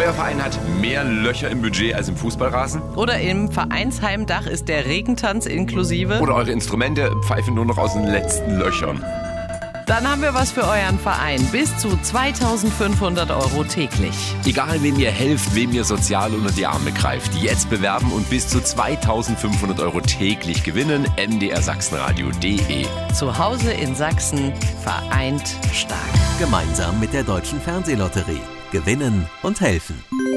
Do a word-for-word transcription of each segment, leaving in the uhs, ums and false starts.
Feuerverein hat mehr Löcher im Budget als im Fußballrasen. Oder im Vereinsheimdach ist der Regentanz inklusive. Oder eure Instrumente pfeifen nur noch aus den letzten Löchern. Dann haben wir was für euren Verein. Bis zu zweitausendfünfhundert Euro täglich. Egal, wem ihr helft, wem ihr sozial unter die Arme greift. Jetzt bewerben und bis zu zweitausendfünfhundert Euro täglich gewinnen. m d r sachsenradio punkt d e. Zu Hause in Sachsen, vereint stark. Gemeinsam mit der Deutschen Fernsehlotterie. Gewinnen und helfen.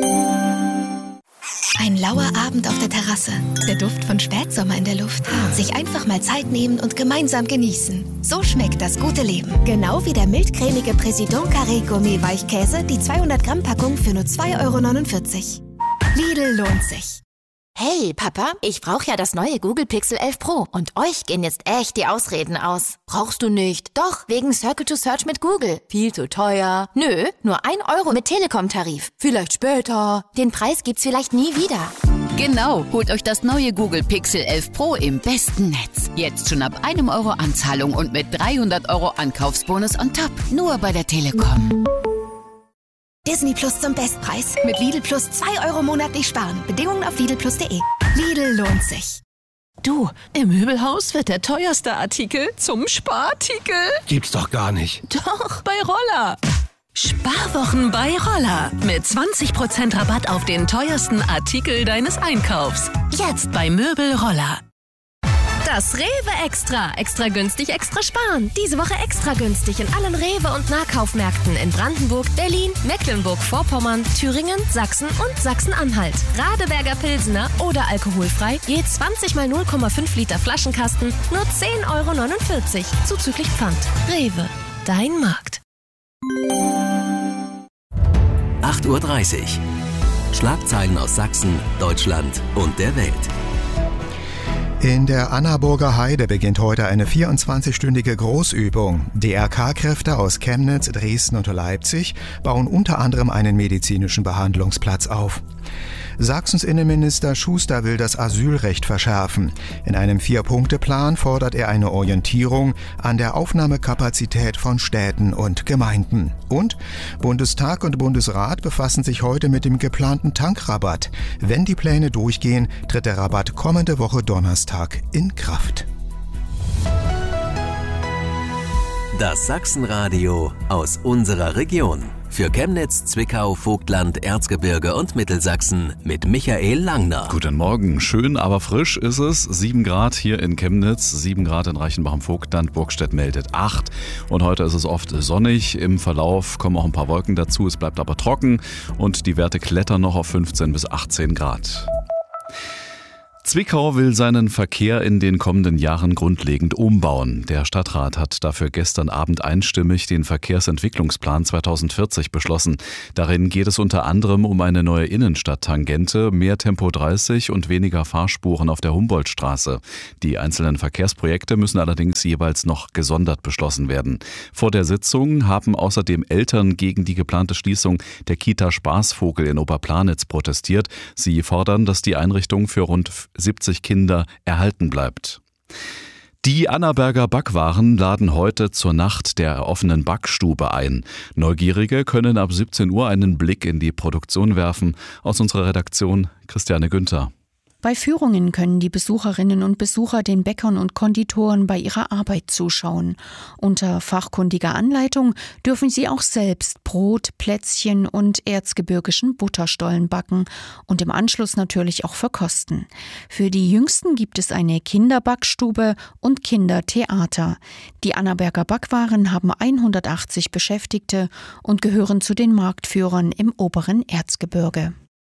Ein lauer Abend auf der Terrasse. Der Duft von Spätsommer in der Luft. Sich einfach mal Zeit nehmen und gemeinsam genießen. So schmeckt das gute Leben. Genau wie der mildcremige Président Carré Gourmet Weichkäse, die zweihundert Gramm Packung für nur zwei Euro neunundvierzig. Lidl lohnt sich. Hey, Papa, ich brauche ja das neue Google Pixel elf Pro. Und euch gehen jetzt echt die Ausreden aus. Brauchst du nicht? Doch, wegen Circle to Search mit Google. Viel zu teuer. Nö, nur ein Euro mit Telekom-Tarif. Vielleicht später. Den Preis gibt's vielleicht nie wieder. Genau, holt euch das neue Google Pixel elf Pro im besten Netz. Jetzt schon ab einem Euro Anzahlung und mit dreihundert Euro Ankaufsbonus on top. Nur bei der Telekom. Disney Plus zum Bestpreis. Mit Lidl Plus zwei Euro monatlich sparen. Bedingungen auf lidl plus punkt de. Lidl lohnt sich. Du, im Möbelhaus wird der teuerste Artikel zum Sparartikel. Gibt's doch gar nicht. Doch, bei Roller. Sparwochen bei Roller. Mit zwanzig Prozent Rabatt auf den teuersten Artikel deines Einkaufs. Jetzt bei Möbel Roller. Das Rewe Extra. Extra günstig, extra sparen. Diese Woche extra günstig in allen Rewe- und Nahkaufmärkten in Brandenburg, Berlin, Mecklenburg-Vorpommern, Thüringen, Sachsen und Sachsen-Anhalt. Radeberger Pilsener oder alkoholfrei, je zwanzig mal null Komma fünf Liter Flaschenkasten, nur zehn Euro neunundvierzig, zuzüglich Pfand. Rewe, dein Markt. acht Uhr dreißig. Schlagzeilen aus Sachsen, Deutschland und der Welt. In der Annaburger Heide beginnt heute eine vierundzwanzigstündige Großübung. D R K-Kräfte aus Chemnitz, Dresden und Leipzig bauen unter anderem einen medizinischen Behandlungsplatz auf. Sachsens Innenminister Schuster will das Asylrecht verschärfen. In einem Vier-Punkte-Plan fordert er eine Orientierung an der Aufnahmekapazität von Städten und Gemeinden. Und Bundestag und Bundesrat befassen sich heute mit dem geplanten Tankrabatt. Wenn die Pläne durchgehen, tritt der Rabatt kommende Woche Donnerstag in Kraft. Das Sachsenradio aus unserer Region. Für Chemnitz, Zwickau, Vogtland, Erzgebirge und Mittelsachsen mit Michael Langner. Guten Morgen. Schön, aber frisch ist es. Sieben Grad hier in Chemnitz, sieben Grad in Reichenbach im Vogtland. Burgstedt meldet acht. Und heute ist es oft sonnig. Im Verlauf kommen auch ein paar Wolken dazu. Es bleibt aber trocken und die Werte klettern noch auf fünfzehn bis achtzehn Grad. Zwickau will seinen Verkehr in den kommenden Jahren grundlegend umbauen. Der Stadtrat hat dafür gestern Abend einstimmig den Verkehrsentwicklungsplan zweitausendvierzig beschlossen. Darin geht es unter anderem um eine neue Innenstadttangente, mehr Tempo dreißig und weniger Fahrspuren auf der Humboldtstraße. Die einzelnen Verkehrsprojekte müssen allerdings jeweils noch gesondert beschlossen werden. Vor der Sitzung haben außerdem Eltern gegen die geplante Schließung der Kita Spaßvogel in Oberplanitz protestiert. Sie fordern, dass die Einrichtung für rund siebzig Kinder erhalten bleibt. Die Annaberger Backwaren laden heute zur Nacht der offenen Backstube ein. Neugierige können ab siebzehn Uhr einen Blick in die Produktion werfen. Aus unserer Redaktion Christiane Günther. Bei Führungen können die Besucherinnen und Besucher den Bäckern und Konditoren bei ihrer Arbeit zuschauen. Unter fachkundiger Anleitung dürfen sie auch selbst Brot, Plätzchen und erzgebirgischen Butterstollen backen und im Anschluss natürlich auch verkosten. Für die Jüngsten gibt es eine Kinderbackstube und Kindertheater. Die Annaberger Backwaren haben hundertachtzig Beschäftigte und gehören zu den Marktführern im oberen Erzgebirge.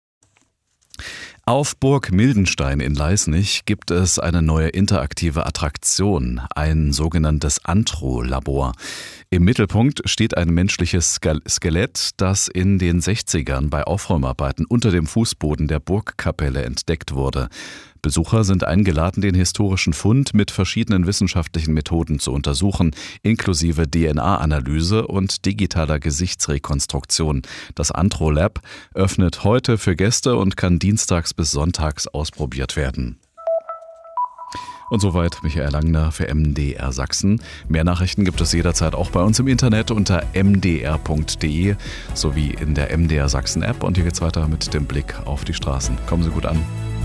Auf Burg Mildenstein in Leisnig gibt es eine neue interaktive Attraktion, ein sogenanntes Antro-Labor. Im Mittelpunkt steht ein menschliches Skelett, das in den sechzigern bei Aufräumarbeiten unter dem Fußboden der Burgkapelle entdeckt wurde. Besucher sind eingeladen, den historischen Fund mit verschiedenen wissenschaftlichen Methoden zu untersuchen, inklusive D N A-Analyse und digitaler Gesichtsrekonstruktion. Das Antro-Lab öffnet heute für Gäste und kann dienstags bis sonntags ausprobiert werden. Und soweit Michael Langner für M D R Sachsen. Mehr Nachrichten gibt es jederzeit auch bei uns im Internet unter m d r punkt d e sowie in der M D R Sachsen App. Und hier geht's weiter mit dem Blick auf die Straßen. Kommen Sie gut an.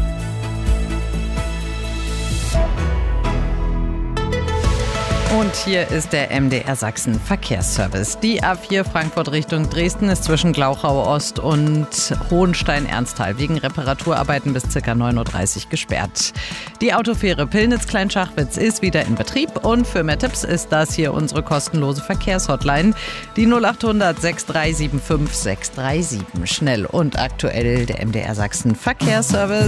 Und hier ist der M D R Sachsen Verkehrsservice. Die A vier Frankfurt Richtung Dresden ist zwischen Glauchau Ost und Hohenstein-Ernsthal wegen Reparaturarbeiten bis ca. neun Uhr dreißig gesperrt. Die Autofähre Pillnitz-Kleinschachwitz ist wieder in Betrieb und für mehr Tipps ist das hier unsere kostenlose Verkehrshotline. Die null acht hundert sechs drei sieben fünf sechs drei sieben. Schnell und aktuell der M D R Sachsen Verkehrsservice.